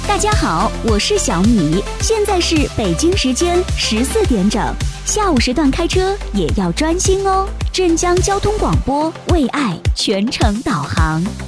大家好，我是小米，现在是北京时间14点整，下午时段开车也要专心哦。镇江交通广播为爱全程导航。